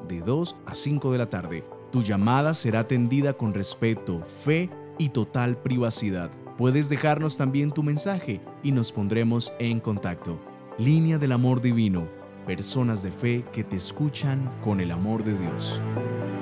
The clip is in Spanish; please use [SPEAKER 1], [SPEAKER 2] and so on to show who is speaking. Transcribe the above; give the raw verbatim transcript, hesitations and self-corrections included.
[SPEAKER 1] de dos a cinco de la tarde. Tu llamada será atendida con respeto, fe y total privacidad. Puedes dejarnos también tu mensaje y nos pondremos en contacto. Línea del Amor Divino. Personas de fe que te escuchan con el amor de Dios.